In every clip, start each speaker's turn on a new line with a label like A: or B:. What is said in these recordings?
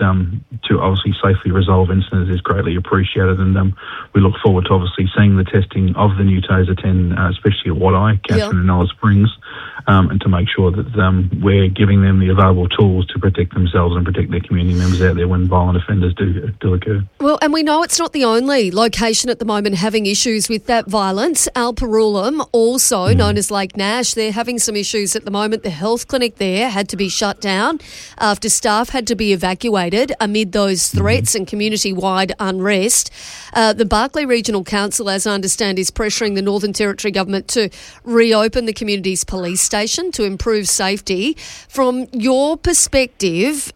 A: to obviously safely resolve incidents is greatly appreciated, and we look forward to obviously seeing the testing of the new Taser 10, especially at Wadeye, Katherine and Alice Springs, and to make sure that we're giving them the available tools to protect themselves and protect their community members out there when violent offenders do occur.
B: Well, and we know it's not the only location at the moment having issues with that violence. Alperulam, also known as Lake Nash, they're having some issues at the moment. The health clinic there had to be shut down after staff had to be evacuated amid those threats and community-wide unrest. The Barkly Regional Council, as I understand, is pressuring the Northern Territory government to reopen the community's police station to improve safety. From your perspective,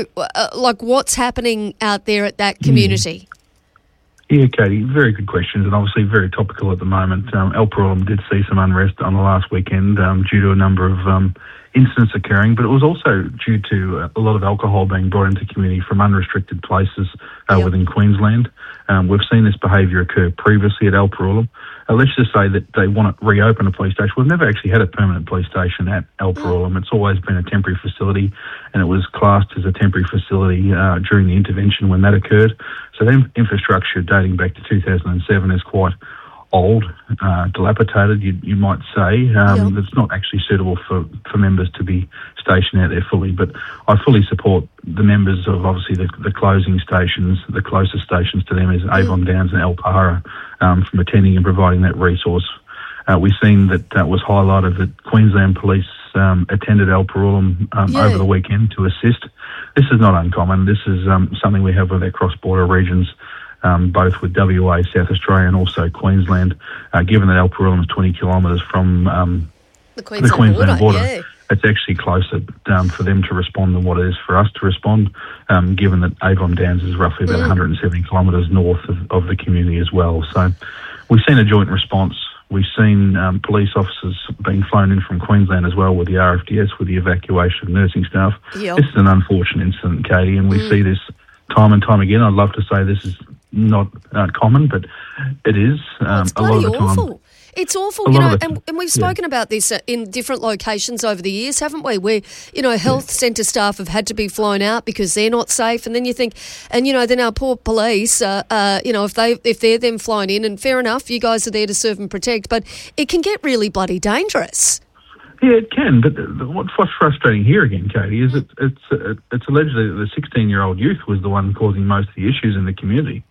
B: like what's happening out there at that community?
A: Yeah, Katie, very good questions, and obviously very topical at the moment. Alperulam did see some unrest on the last weekend due to a number of incidents occurring, but it was also due to a lot of alcohol being brought into community from unrestricted places within Queensland. We've seen this behaviour occur previously at Alperulam. Let's just say that they want to reopen a police station. We've never actually had a permanent police station at Alperulam. It's always been a temporary facility, and it was classed as a temporary facility during the intervention when that occurred. So the infrastructure dating back to 2007 is quite old, dilapidated, you might say. It's not actually suitable for members to be stationed out there fully, but I fully support the members of obviously the closing stations. The closest stations to them is Avon Downs and Alpahara, from attending and providing that resource. We've seen that was highlighted that Queensland Police attended Alperulam over the weekend to assist. This is not uncommon. This is something we have with our cross-border regions, both with WA, South Australia and also Queensland. Given that Alperulam is 20 kilometres from the Queensland border, it's actually closer for them to respond than what it is for us to respond, given that Avon Downs is roughly about 170 kilometres north of the community as well. So we've seen a joint response. We've seen police officers being flown in from Queensland as well with the RFDS, with the evacuation of nursing staff. This is an unfortunate incident, Katie, and we see this time and time again. I'd love to say this is not common, but it is.
B: It's bloody awful. It's awful, and we've spoken about this in different locations over the years, haven't we? Where, health centre staff have had to be flown out because they're not safe. And then you think, and, then our poor police, if they're then flown in, and fair enough, you guys are there to serve and protect, but it can get really bloody dangerous.
A: Yeah, it can, but what's frustrating here again, Katie, is it's alleged that the 16-year-old youth was the one causing most of the issues in the community.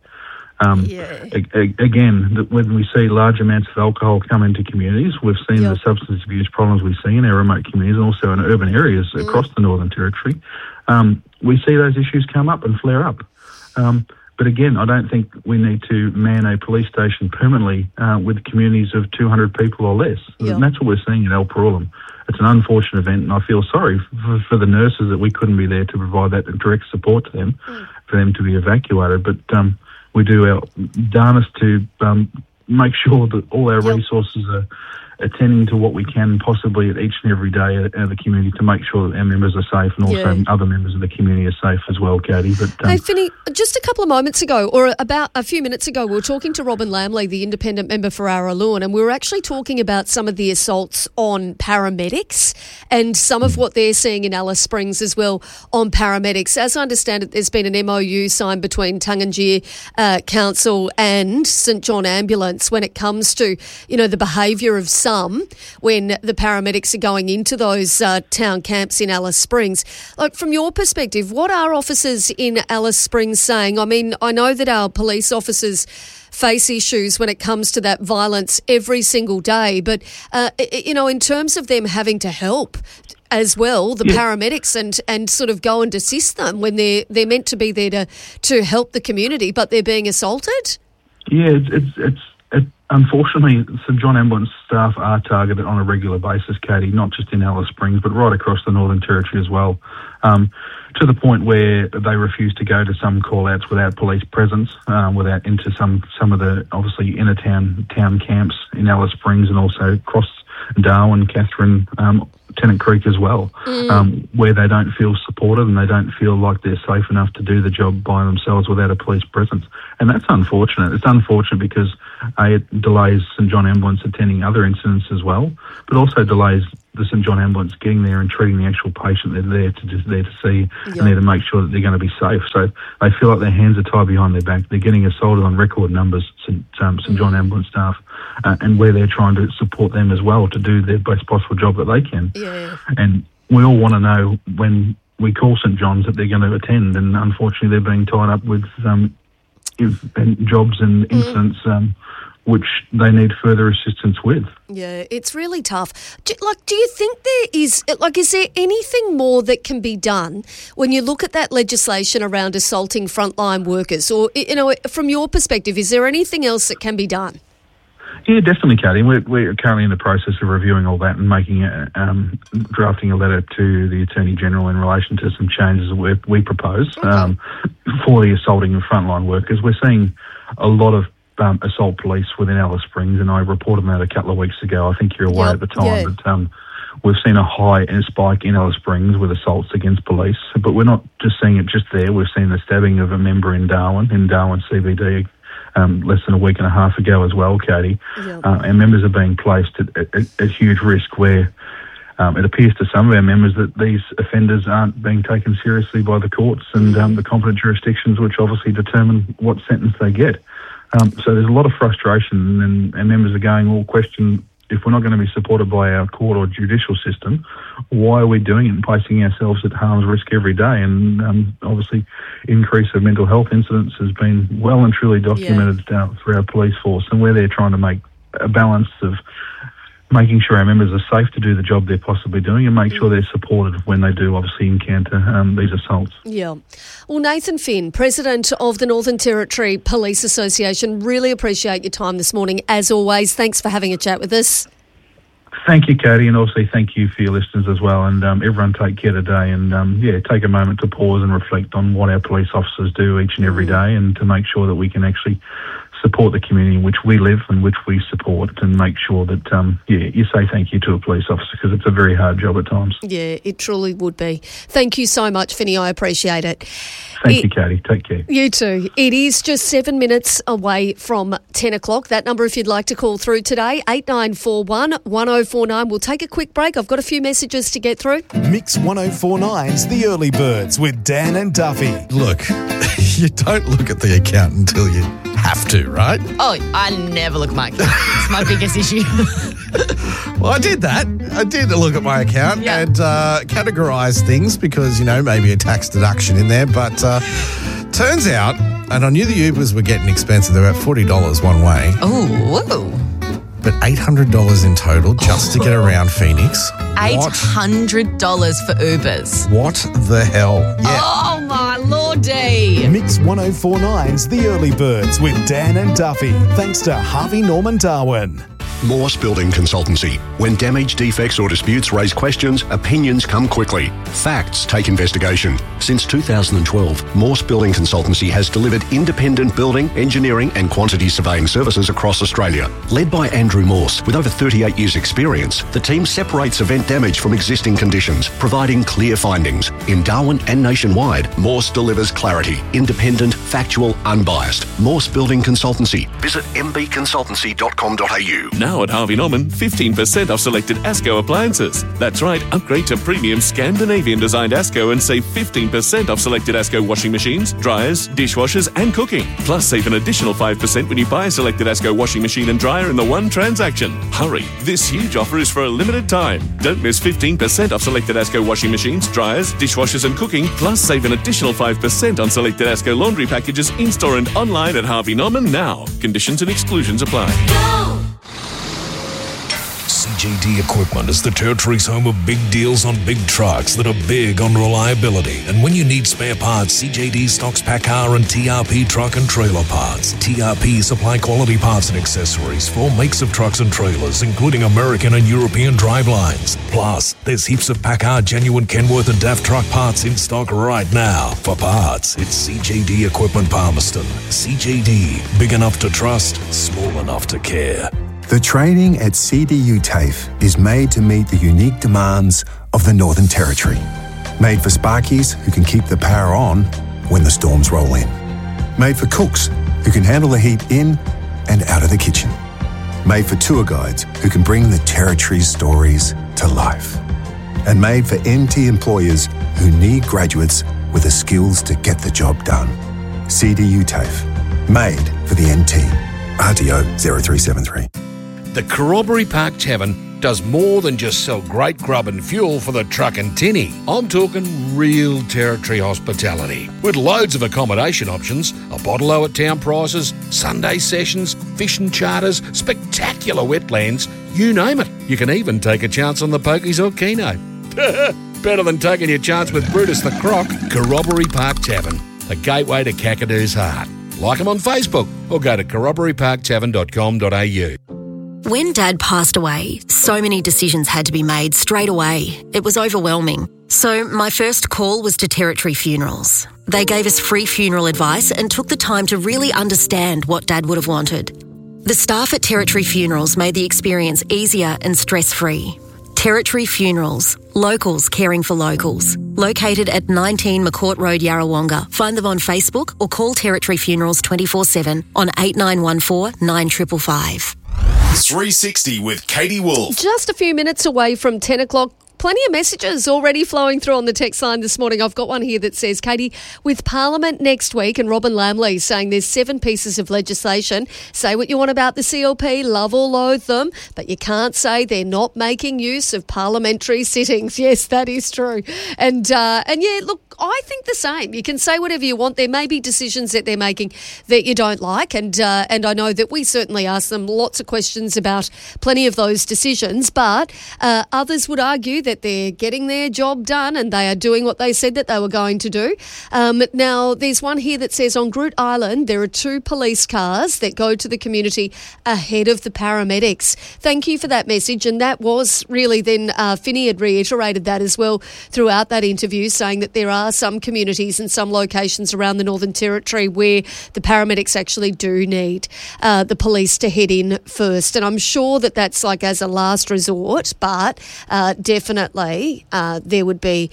A: Again, when we see large amounts of alcohol come into communities, we've seen the substance abuse problems we see in our remote communities and also in urban areas across the Northern Territory. We see those issues come up and flare up. But again, I don't think we need to man a police station permanently with communities of 200 people or less. And that's what we're seeing in Alperulam. It's an unfortunate event, and I feel sorry for the nurses that we couldn't be there to provide that direct support to them, for them to be evacuated. But we do our darnest to make sure that all our resources are attending to what we can possibly at each and every day of the community to make sure that our members are safe and also other members of the community are safe as well, Katie. But,
B: hey, Finny, just a couple of moments ago, or about a few minutes ago, we were talking to Robin Lamley, the independent member for Araloon, and we were actually talking about some of the assaults on paramedics and some of what they're seeing in Alice Springs as well on paramedics. As I understand it, there's been an MOU signed between Tungunjir Council and St John Ambulance when it comes to, the behaviour of some when the paramedics are going into those town camps in Alice Springs. Like, from your perspective, what are officers in Alice Springs saying? I mean, I know that our police officers face issues when it comes to that violence every single day, but, in terms of them having to help as well, the paramedics and sort of go and assist them when they're meant to be there to help the community, but they're being assaulted? Yeah,
A: unfortunately, St John Ambulance staff are targeted on a regular basis, Katie, not just in Alice Springs, but right across the Northern Territory as well, to the point where they refuse to go to some call-outs without police presence, without into some of the, obviously, inner town camps in Alice Springs and also across Darwin, Katherine, Tennant Creek as well, where they don't feel supported and they don't feel like they're safe enough to do the job by themselves without a police presence. And that's unfortunate. It's unfortunate because it delays St John Ambulance attending other incidents as well, but also delays the St John Ambulance getting there and treating the actual patient they're there to see and there to make sure that they're going to be safe. So they feel like their hands are tied behind their back. They're getting assaulted on record numbers, St John Ambulance staff, and where they're trying to support them as well to do their best possible job that they can.
B: Yeah.
A: And we all want to know when we call St John's that they're going to attend, and unfortunately they're being tied up with jobs and incidents which they need further assistance with.
B: Yeah, it's really tough. Do you think there is there anything more that can be done when you look at that legislation around assaulting frontline workers? Or, from your perspective, is there anything else that can be done?
A: Yeah, definitely, Katie. We're currently in the process of reviewing all that and making drafting a letter to the Attorney General in relation to some changes that we propose for the assaulting of frontline workers. We're seeing a lot of assault police within Alice Springs, and I reported that a couple of weeks ago. I think you're aware at the time, but we've seen a spike in Alice Springs with assaults against police. But we're not just seeing it just there. We've seen the stabbing of a member in Darwin CBD, less than a week and a half ago as well, Katie. And members are being placed at huge risk where it appears to some of our members that these offenders aren't being taken seriously by the courts and the competent jurisdictions, which obviously determine what sentence they get. So there's a lot of frustration, and members are going, question, if we're not going to be supported by our court or judicial system, why are we doing it and placing ourselves at harm's risk every day? And obviously, increase of mental health incidents has been well and truly documented through our police force, and where they're trying to make a balance of making sure our members are safe to do the job they're possibly doing and make sure they're supported when they do obviously encounter these assaults.
B: Yeah. Well, Nathan Finn, President of the Northern Territory Police Association, really appreciate your time this morning. As always, thanks for having a chat with us.
A: Thank you, Katie, and also thank you for your listeners as well. And everyone take care today and, take a moment to pause and reflect on what our police officers do each and every day and to make sure that we can actually support the community in which we live and which we support and make sure that, you say thank you to a police officer because it's a very hard job at times.
B: Yeah, it truly would be. Thank you so much, Finny. I appreciate it.
A: Thank you, Katie. Take care.
B: You too. It is just 7 minutes away from 10 o'clock. That number, if you'd like to call through today, 8941 1049. We'll take a quick break. I've got a few messages to get through.
C: Mix 104.9's The Early Birds with Dan and Duffy.
D: Look, you don't look at the account until you have to, right?
E: Oh, I never look at my account. It's my biggest issue.
D: Well, I did that. I did look at my account and categorise things because, maybe a tax deduction in there. But turns out, and I knew the Ubers were getting expensive. They're about $40 one way.
E: Oh, whoa.
D: But $800 in total just to get around Phoenix.
E: $800 for Ubers.
D: What the hell? Yeah.
E: Oh, my lordy.
C: Mix 104.9's The Early Birds with Dan and Duffy. Thanks to Harvey Norman Darwin.
F: Morse Building Consultancy. When damage, defects or disputes raise questions, opinions come quickly. Facts take investigation. Since 2012, Morse Building Consultancy has delivered independent building, engineering and quantity surveying services across Australia. Led by Andrew Morse, with over 38 years' experience, the team separates event damage from existing conditions, providing clear findings. In Darwin and nationwide, Morse delivers clarity, independent, factual, unbiased. Morse Building Consultancy. Visit mbconsultancy.com.au.
G: Now at Harvey Norman, 15% off selected ASCO appliances. That's right, upgrade to premium Scandinavian-designed ASCO and save 15% off selected ASCO washing machines, dryers, dishwashers and cooking. Plus, save an additional 5% when you buy a selected ASCO washing machine and dryer in the one transaction. Hurry, this huge offer is for a limited time. Don't miss 15% off selected ASCO washing machines, dryers, dishwashers and cooking. Plus, save an additional 5% on selected ASCO laundry packages in-store and online at Harvey Norman now. Conditions and exclusions apply.
H: Go! CJD Equipment is the Territory's home of big deals on big trucks that are big on reliability. And when you need spare parts, CJD stocks PACCAR and TRP truck and trailer parts. TRP supply quality parts and accessories for all makes of trucks and trailers, including American and European drivelines. Plus, there's heaps of PACCAR genuine Kenworth and DAF truck parts in stock right now. For parts, it's CJD Equipment Palmerston. CJD, big enough to trust, small enough to care.
I: The training at CDU TAFE is made to meet the unique demands of the Northern Territory. Made for sparkies who can keep the power on when the storms roll in. Made for cooks who can handle the heat in and out of the kitchen. Made for tour guides who can bring the Territory's stories to life. And made for NT employers who need graduates with the skills to get the job done. CDU TAFE. Made for the NT. RTO 0373.
H: The Corroboree Park Tavern does more than just sell great grub and fuel for the truck and tinny. I'm talking real Territory hospitality. With loads of accommodation options, a bottle-o at town prices, Sunday sessions, fishing charters, spectacular wetlands, you name it. You can even take a chance on the pokies or keno. Better than taking your chance with Brutus the Croc. Corroboree Park Tavern, the gateway to Kakadoo's heart. Like them on Facebook or go to corroboreeparktavern.com.au.
J: When Dad passed away, so many decisions had to be made straight away. It was overwhelming. So my first call was to Territory Funerals. They gave us free funeral advice and took the time to really understand what Dad would have wanted. The staff at Territory Funerals made the experience easier and stress-free. Territory Funerals, locals caring for locals. Located at 19 McCourt Road, Yarrawonga. Find them on Facebook or call Territory Funerals 24/7 on 8914 9555.
C: 360 with Katie Wolf.
B: Just a few minutes away from 10 o'clock. Plenty of messages already flowing through on the text line this morning. I've got one here that says, Katie, with Parliament next week and Robin Lamley saying there's 7 pieces of legislation, say what you want about the CLP, love or loathe them, but you can't say they're not making use of parliamentary sittings. Yes, that is true. And yeah, look, I think the same. You can say whatever you want. There may be decisions that they're making that you don't like, and I know that we certainly ask them lots of questions about plenty of those decisions, but others would argue that they're getting their job done and they are doing what they said that they were going to do. Now, there's one here that says on Groot Island there are 2 police cars that go to the community ahead of the paramedics. Thank you for that message, and that was really then Finney had reiterated that as well throughout that interview, saying that there are some communities and some locations around the Northern Territory where the paramedics actually do need the police to head in first. And I'm sure that that's like as a last resort, but definitely there would be,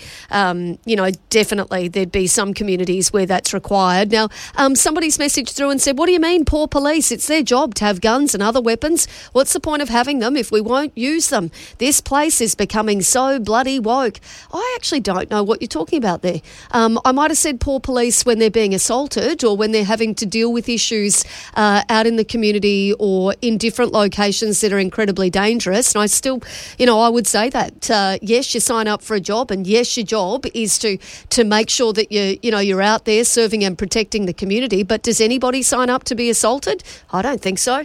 B: definitely there'd be some communities where that's required. Now, somebody's messaged through and said, what do you mean, poor police? It's their job to have guns and other weapons. What's the point of having them if we won't use them? This place is becoming so bloody woke. I actually don't know what you're talking about there. I might have said poor police when they're being assaulted or when they're having to deal with issues out in the community or in different locations that are incredibly dangerous. And I still, I would say that, yes, you sign up for a job, and yes, your job is to make sure that you're out there serving and protecting the community. But does anybody sign up to be assaulted? I don't think so.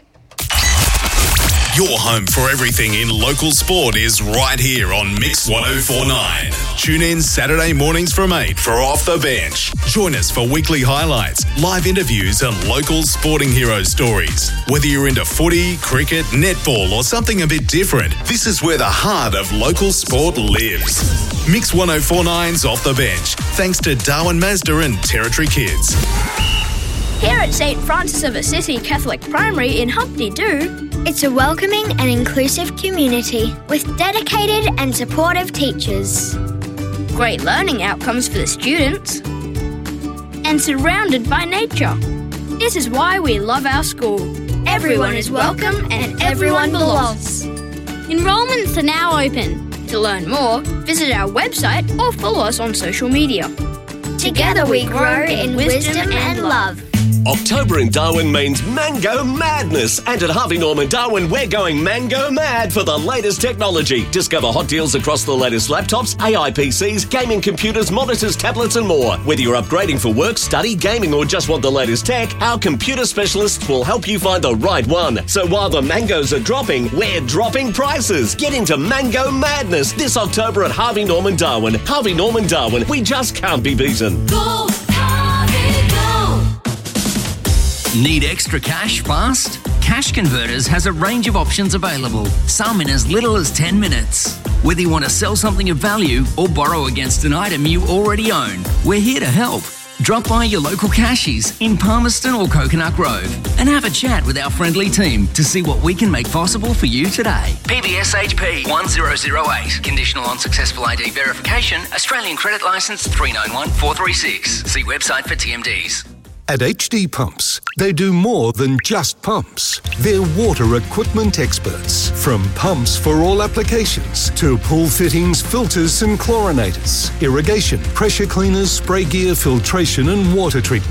C: Your home for everything in local sport is right here on Mix 104.9. Tune in Saturday mornings from 8 for Off the Bench. Join us for weekly highlights, live interviews and local sporting hero stories. Whether you're into footy, cricket, netball or something a bit different, this is where the heart of local sport lives. Mix 104.9's Off the Bench, thanks to Darwin Mazda and Territory Kids.
K: Here at St Francis of Assisi Catholic Primary in Humpty Doo,
L: it's a welcoming and inclusive community with dedicated and supportive teachers.
K: Great learning outcomes for the students. And surrounded by nature. This is why we love our school. Everyone is welcome and everyone belongs. Enrollments are now open. To learn more, visit our website or follow us on social media.
L: Together we grow in wisdom and love.
M: October in Darwin means Mango Madness. And at Harvey Norman Darwin, we're going Mango Mad for the latest technology. Discover hot deals across the latest laptops, AI PCs, gaming computers, monitors, tablets and more. Whether you're upgrading for work, study, gaming or just want the latest tech, our computer specialists will help you find the right one. So while the mangoes are dropping, we're dropping prices. Get into Mango Madness this October at Harvey Norman Darwin. Harvey Norman Darwin, we just can't be beaten.
N: Go! Need extra cash fast? Cash Converters has a range of options available, some in as little as 10 minutes. Whether you want to sell something of value or borrow against an item you already own, we're here to help. Drop by your local Cashies in Palmerston or Coconut Grove and have a chat with our friendly team to see what we can make possible for you today. PBSHP 1008. Conditional on successful ID verification. Australian Credit Licence 391436. See website for TMDs.
O: At HD Pumps, they do more than just pumps. They're water equipment experts. From pumps for all applications to pool fittings, filters and chlorinators, irrigation, pressure cleaners, spray gear, filtration and water treatment.